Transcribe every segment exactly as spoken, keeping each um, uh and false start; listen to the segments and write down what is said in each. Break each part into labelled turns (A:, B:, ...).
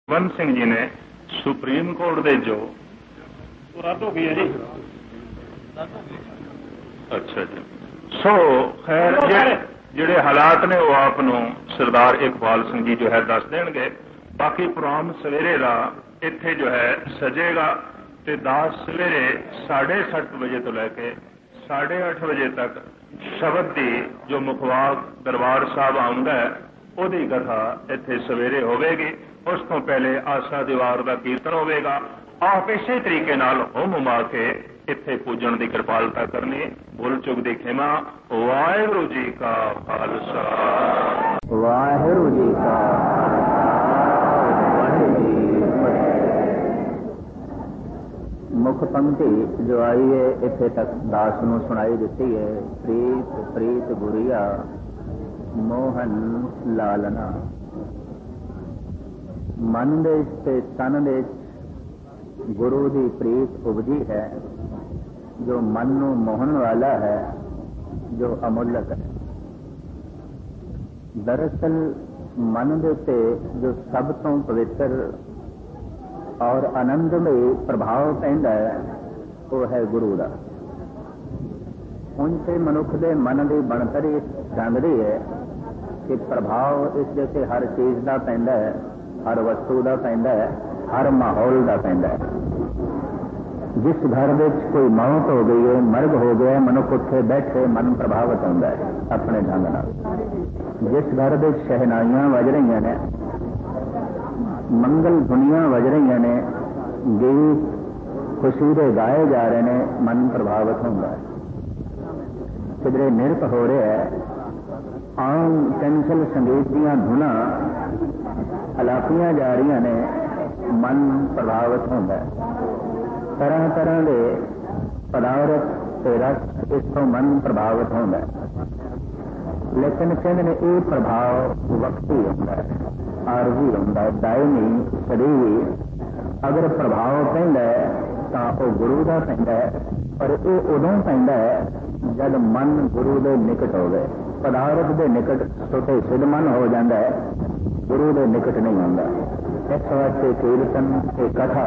A: ਬੰਦ ਸਿੰਘ ਜੀ ਨੇ supreme court ਦੇ ਜੋ
B: ਰੱਦ ਹੋ ਗਈ ਹੈ ਜੀ।
A: ਅੱਛਾ ਜੀ। ਸੋ ਖੈਰ ਜਿਹੜੇ ਹਾਲਾਤ ਨੇ ਉਹ ਆਪ ਨੂੰ ਸਰਦਾਰ ਇਕਬਾਲ ਸਿੰਘ ਜੀ ਜੋ ਹੈ ਦੱਸ ਦੇਣਗੇ। ਬਾਕੀ ਪ੍ਰੋਗਰਾਮ ਸਵੇਰੇ ਦਾ ਇੱਥੇ ਜੋ ਹੈ ਸਜੇਗਾ ਤੇ ਦਾਸ ਸਵੇਰੇ ਸਾਢੇ ਸੱਤ ਵਜੇ ਤੋਂ ਲੈ ਕੇ ਸਾਢੇ ਅੱਠ ਵਜੇ ਤੱਕ ਸ਼ਬਦ ਦੀ ਜੋ ਮੁਖਵਾਕ ਦਰਬਾਰ ਸਾਹਿਬ ਆਉਂਦਾ ਹੈ ਉਹਦੀ ਕਥਾ ਇੱਥੇ ਸਵੇਰੇ ਹੋਵੇਗੀ। ਉਸ ਤੋਂ ਪਹਿਲੇ ਆਸਾ ਦੀਵਾਰ ਦਾ ਕੀਰਤਨ ਹੋਵੇਗਾ। ਆਪ ਇਸੇ ਤਰੀਕੇ ਨਾਲ ਹੁਮ ਹੁਮਾ ਕੇ ਇੱਥੇ ਪੂਜਣ ਦੀ ਕਿਰਪਾਲਤਾ ਕਰਨੀ। ਭੁੱਲ ਚੁੱਕ ਦੀ ਖਿਮਾ। ਵਾਹਿਗੁਰੂ ਜੀ ਕਾ ਖਾਲਸਾ
C: ਵਾਹਿਗੁਰੂ ਜੀ ਕਾ ਮੁੱਖ ਪੰਕਤੀ ਜੋ ਆਈ ਹੈ ਇੱਥੇ ਤੱਕ ਦਾਸ ਨੂੰ ਸੁਣਾਈ ਦਿੱਤੀ ਹੈ। ਪ੍ਰੀਤ ਪ੍ਰੀਤ ਗੁਰੀਆ ਮੋਹਨ ਲਾਲਨਾ। ਮਨ ਦੇ ਤੇ ਤਨ ਦੇ ਗੁਰੂ ਦੀ ਪ੍ਰੀਤ ਉਪਜੀ ਹੈ ਜੋ ਮਨ ਨੂੰ ਮੋਹਣ ਵਾਲਾ ਹੈ, ਜੋ ਅਮੁੱਲਕ ਹੈ। ਦਰਅਸਲ ਮਨ ਦੇ ਉੱਤੇ ਜੋ ਸਭ ਤੋਂ ਪਵਿੱਤਰ ਔਰ ਆਨੰਦਮਈ ਪ੍ਰਭਾਵ ਪੈਂਦਾ ਹੈ ਉਹ ਹੈ ਗੁਰੂ ਦਾ। ਹੁਣ ਤੇ ਮਨੁੱਖ ਦੇ ਮਨ ਦੀ ਬਣਤਰ ਇਸ ਜਾਂਦੀ ਹੈ ਕਿ ਪ੍ਰਭਾਵ ਇਸ ਦੇ ਉੱਤੇ ਹਰ ਚੀਜ਼ ਦਾ ਪੈਂਦਾ ਹੈ, ਹਰ ਵਸਤੂ ਦਾ ਪੈਂਦਾ ਹੈ, ਹਰ ਮਾਹੌਲ ਦਾ ਪੈਂਦਾ ਹੈ। ਜਿਸ ਘਰ ਵਿੱਚ ਕੋਈ ਮੌਤ ਹੋ ਗਈ ਹੈ, ਮਰਗ ਹੋ ਗਿਆ, ਮਨੁੱਖ ਉੱਥੇ ਬੈਠੇ ਮਨ ਪ੍ਰਭਾਵਿਤ ਹੁੰਦਾ ਹੈ ਆਪਣੇ ਢੰਗ ਨਾਲ। ਜਿਸ ਘਰ ਵਿੱਚ ਸ਼ਹਿਨਾਈਆਂ ਵੱਜ ਰਹੀਆਂ ਨੇ, ਮੰਗਲ ਧੁਨੀਆਂ ਵੱਜ ਰਹੀਆਂ ਨੇ, ਗੀਤ ਖੁਸ਼ੀ ਦੇ ਗਾਏ ਜਾ ਰਹੇ ਨੇ, ਮਨ ਪ੍ਰਭਾਵਿਤ ਹੁੰਦਾ ਹੈ। ਕਿਧਰੇ ਨਿਰਤ ਹੋ ਰਿਹਾ ਹੈ, ਆਮ ਕੈਂਸਲ ਸੰਗੀਤ ਦੀਆਂ ਧੁਨਾਂ ਅਲਾਪੀਆਂ ਜਾ ਰਹੀਆਂ ਨੇ, ਮਨ ਪ੍ਰਭਾਵਿਤ ਹੁੰਦਾ ਹੈ। ਤਰ੍ਹਾਂ ਤਰ੍ਹਾਂ ਦੇ ਪਦਾਰਥ ਤੇ ਰਸ ਇਸ ਤੋਂ ਮਨ ਪ੍ਰਭਾਵਿਤ ਹੁੰਦਾ ਹੈ। ਲੇਕਿਨ ਕਹਿੰਦੇ ਨੇ ਇਹ ਪ੍ਰਭਾਵ ਵਕਤੀ ਹੁੰਦਾ ਹੈ, ਆਰਜ਼ੀ ਹੁੰਦਾ ਹੈ, ਦਾਇਮੀ ਸਦੀਵੀ। ਅਗਰ ਪ੍ਰਭਾਵ ਪੈਂਦਾ ਹੈ ਤਾਂ ਉਹ ਗੁਰੂ ਦਾ ਪੈਂਦਾ ਹੈ, ਪਰ ਇਹ ਉਦੋਂ ਪੈਂਦਾ ਹੈ ਜਦ ਮਨ ਗੁਰੂ ਦੇ ਨਿਕਟ ਹੋਵੇ। ਪਦਾਰਥ ਦੇ ਨਿਕਟ ਛੋਟੇ ਸਿੱਧ ਮਨ ਹੋ ਜਾਂਦਾ ਹੈ, ਗੁਰੂ ਦੇ ਨਿਕਟ ਨਹੀਂ ਹੁੰਦਾ। ਇਸ ਵਾਸਤੇ ਕੀਰਤਨ ਤੇ ਕਥਾ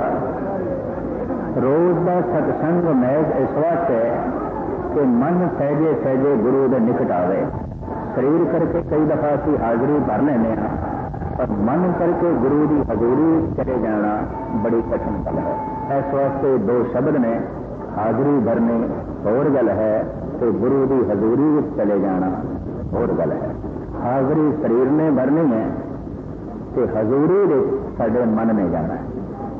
C: ਰੋਜ਼ ਦਾ ਸਤਸੰਗ ਮਹਿਜ਼ ਇਸ ਵਾਸਤੇ ਕਿ ਮਨ ਸਹਿਜੇ ਸਹਿਜੇ ਗੁਰੂ ਦੇ ਨਿਕਟ ਆਵੇ। ਸਰੀਰ ਕਰਕੇ ਕਈ ਦਫਾ ਅਸੀਂ ਹਾਜ਼ਰੀ ਭਰ ਲੈਂਦੇ ਹਾਂ, ਪਰ ਮਨ ਕਰਕੇ ਗੁਰੂ ਦੀ ਹਜ਼ੂਰੀ ਚਲੇ ਜਾਣਾ ਬੜੀ ਕਠਿਨ ਗੱਲ ਹੈ। ਇਸ ਵਾਸਤੇ ਦੋ ਸ਼ਬਦ ਨੇ, ਹਾਜ਼ਰੀ ਭਰਨੀ ਹੋਰ ਗੱਲ ਹੈ ਤੇ ਗੁਰੂ ਦੀ ਹਜ਼ੂਰੀ ਵਿੱਚ ਚਲੇ ਜਾਣਾ ਹੋਰ ਗੱਲ ਹੈ। ਹਾਜ਼ਰੀ ਸਰੀਰ ਨੇ ਭਰਨੀ ਹੈ ਤੇ ਹਜ਼ੂਰੀ ਵਿੱਚ ਸਾਡੇ ਮਨ ਨੇ ਜਾਣਾ ਹੈ।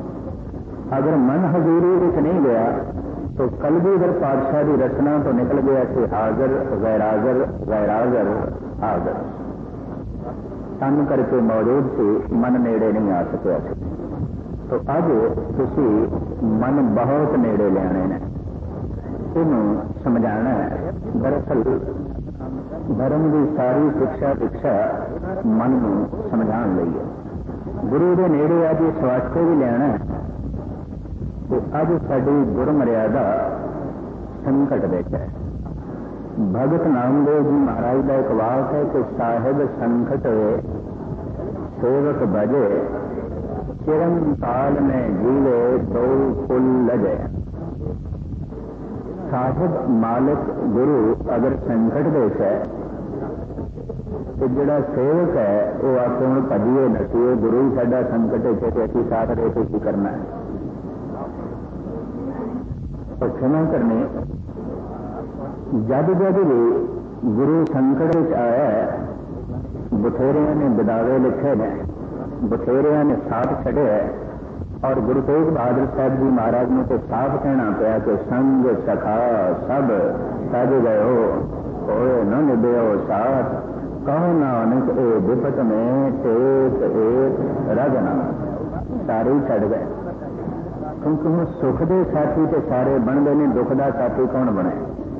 C: ਅਗਰ ਮਨ ਹਜ਼ੂਰੀ ਵਿੱਚ ਨਹੀਂ ਗਿਆ ਤਾਂ ਕਲਗੀਧਰ ਪਾਤਸ਼ਾਹ ਦੀ ਰਚਨਾ ਤੋਂ ਨਿਕਲ ਗਿਆ ਕਿ ਹਾਜ਼ਰ ਗੈਰਾਜ਼ਰ ਗੈਰਾਜ਼ਰ ਹਾਜ਼ਰ। ਤਨ ਕਰਕੇ ਮੌਜੂਦ ਸੀ, ਮਨ ਨੇੜੇ ਨਹੀਂ ਆ ਸਕਿਆ ਸੀ। ਤਾਂ ਅੱਜ ਤੁਸੀਂ ਮਨ ਬਹੁਤ ਨੇੜੇ ਲਿਆਣੇ ਨੇ, ਇਹਨੂੰ ਸਮਝਾਣਾ ਹੈ। ਦਰਅਸਲ ਧਰਮ ਦੀ ਸਾਰੀ ਸਿੱਖਿਆ ਸਿੱਖਿਆ ਮਨ ਨੂੰ ਸਮਝਾਉਣ ਲਈ ਹੈ। ਗੁਰੂ ਦੇ ਨੇੜੇ ਅੱਜ ਇਸ ਵਾਸਤੇ ਵੀ ਲਿਆਣਾ ਹੈ ਕਿ ਅੱਜ ਸਾਡੀ ਗੁਰਮਰਿਆਦਾ ਸੰਕਟ ਵਿੱਚ ਹੈ। ਭਗਤ ਨਾਮਦੇਵ ਜੀ ਮਹਾਰਾਜ ਦਾ ਇੱਕ ਵਾਕ ਹੈ ਕਿ ਸਾਹਿਬ ਸੰਕਟ ਵੇ ਸੇਵਕ ਭਜੇ, ਚਿਰਨ ਕਾਲ में जीवे दो कुल लजे। ਸਾਹਿਬ ਮਾਲਕ ਗੁਰੂ ਅਗਰ ਸੰਕਟ ਵਿੱਚ ਹੈ ਤੇ ਜਿਹੜਾ ਸੇਵਕ ਹੈ ਉਹ ਆਪੇ ਹੁਣ ਭਜੀਏ ਨਸੀਏ, ਗੁਰੂ ਹੀ ਸਾਡਾ ਸੰਕਟ ਹੈ ਤੇ ਅਸੀਂ ਸਾਥ ਦੇ ਕੇ ਕੀ ਕਰਨਾ ਹੈ। ਪਰ ਖਿਮਾ ਕਰਨੀ, ਜਦ ਜਦ ਵੀ ਗੁਰੂ ਸੰਕਟ ਵਿੱਚ ਆਇਆ ਹੈ, ਬਥੇਰਿਆਂ ਨੇ ਬਿਦਾਵੇ ਲਿਖੇ ਨੇ, ਬਥੇਰਿਆਂ ਨੇ ਸਾਥ ਛੱਡਿਆ ਔਰ ਗੁਰੂ ਤੇਗ ਬਹਾਦਰ ਸਾਹਿਬ ਜੀ ਮਹਾਰਾਜ ਨੂੰ तो साफ कहना पाया कि संग सखा सब सज गयो होए न निभ्यो साथ, कहो नानक ए विपत में टेक एक रगना। सारे ही छड़ गए, क्योंकि हम सुख के साथी तो सारे बनते हैं, दुख का साथी कौन बने?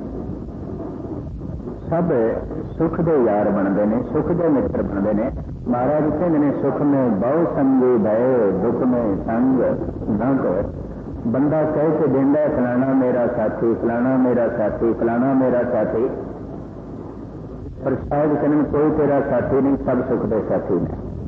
C: सब सुख के यार बनते हैं, सुख के मित्र बनते हैं। महाराज कहते हैं सुख में बहु संगी भय, दुख में संग न कर। बंदा कह के देंदा फलाना मेरा साथी, फलाना मेरा साथी, फलाना मेरा साथी, पर शायद कहने कोई तेरा साथी नहीं, सब सुख के साथी ने।